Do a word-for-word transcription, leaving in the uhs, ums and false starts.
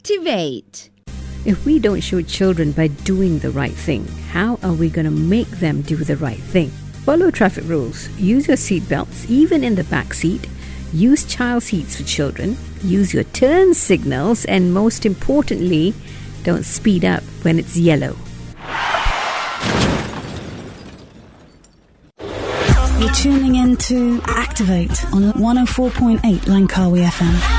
Activate. If we don't show children by doing the right thing, how are we going to make them do the right thing? Follow traffic rules. Use your seatbelts, even in the back seat. Use child seats for children. Use your turn signals. And most importantly, don't speed up when it's yellow. You're tuning in to Activate on one oh four point eight Langkawi F M.